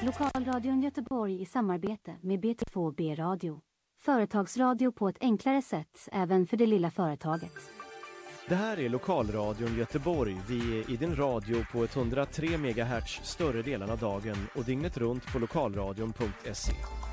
Lokalradion Göteborg i samarbete med BT2B Radio. Företagsradio på ett enklare sätt även för det lilla företaget. Det här är Lokalradion Göteborg. Vi är i din radio på 103 MHz större delen av dagen och dygnet runt på lokalradion.se.